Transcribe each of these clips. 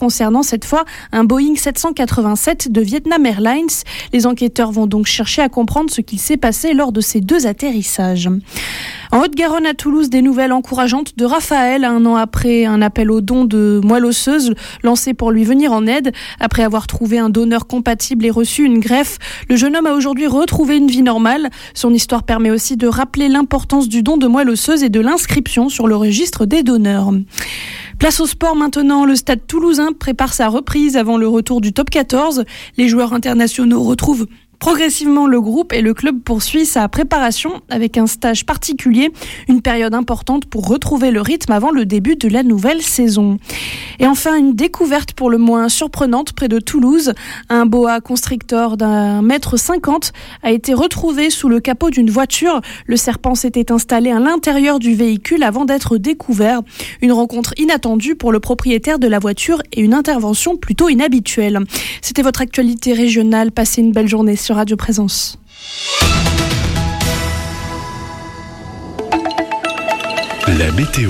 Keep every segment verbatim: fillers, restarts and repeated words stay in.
concernant cette fois un Boeing sept cent quatre-vingt-sept de Vietnam Airlines. Les enquêteurs vont donc chercher à comprendre ce qu'il s'est passé lors de ces deux atterrissages. En Haute-Garonne, à Toulouse, des nouvelles encourageantes de Raphaël, un an après un appel au don de moelle osseuse lancé pour lui venir en aide. Après avoir trouvé un donneur compatible et reçu une greffe, le jeune homme a aujourd'hui retrouvé une vie normale. Son histoire permet aussi de rappeler l'importance du don de moelle osseuse et de l'inscription sur le registre des donneurs. Place au sport maintenant, le Stade toulousain prépare sa reprise avant le retour du top quatorze. Les joueurs internationaux retrouvent progressivement le groupe et le club poursuit sa préparation avec un stage particulier, une période importante pour retrouver le rythme avant le début de la nouvelle saison. Et enfin, une découverte pour le moins surprenante près de Toulouse. Un boa constrictor d'un mètre cinquante a été retrouvé sous le capot d'une voiture. Le serpent s'était installé à l'intérieur du véhicule avant d'être découvert. Une rencontre inattendue pour le propriétaire de la voiture et une intervention plutôt inhabituelle. C'était votre actualité régionale. Passez une belle journée sur Radio Présence. La météo.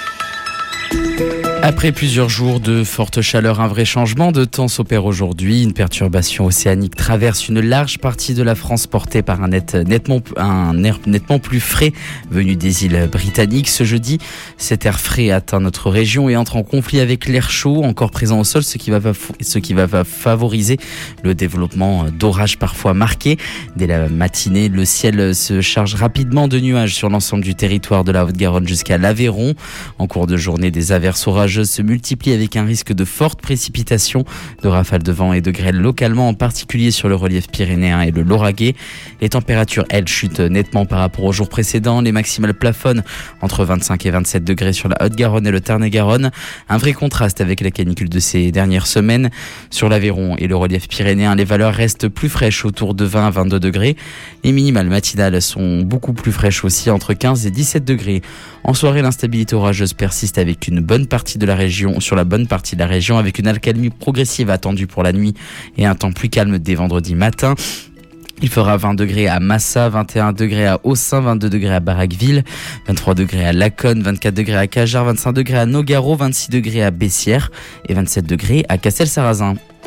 Après plusieurs jours de forte chaleur, un vrai changement de temps s'opère aujourd'hui. Une perturbation océanique traverse une large partie de la France portée par un, net, nettement, un air nettement plus frais venu des îles britanniques. Ce jeudi, cet air frais atteint notre région et entre en conflit avec l'air chaud encore présent au sol, ce qui va, ce qui va favoriser le développement d'orages parfois marqués. Dès la matinée, le ciel se charge rapidement de nuages sur l'ensemble du territoire de la Haute-Garonne jusqu'à l'Aveyron. En cours de journée, des averses orageuses se multiplient avec un risque de fortes précipitations, de rafales de vent et de grêle localement, en particulier sur le relief pyrénéen et le Lauragais. Les températures, elles, chutent nettement par rapport aux jours précédents. Les maximales plafonnent entre vingt-cinq et vingt-sept degrés sur la Haute-Garonne et le Tarn-et-Garonne. Un vrai contraste avec la canicule de ces dernières semaines. Sur l'Aveyron et le relief pyrénéen, les valeurs restent plus fraîches, autour de vingt à vingt-deux degrés. Les minimales matinales sont beaucoup plus fraîches aussi, entre quinze et dix-sept degrés. En soirée, l'instabilité orageuse persiste avec une bonne partie de la région, sur la bonne partie de la région, avec une accalmie progressive attendue pour la nuit et un temps plus calme dès vendredi matin. Il fera vingt degrés à Massa, vingt et un degrés à Haussin, vingt-deux degrés à Barraqueville, vingt-trois degrés à Laconne, vingt-quatre degrés à Cajar, vingt-cinq degrés à Nogaro, vingt-six degrés à Bessières et vingt-sept degrés à Castel-Sarrazin.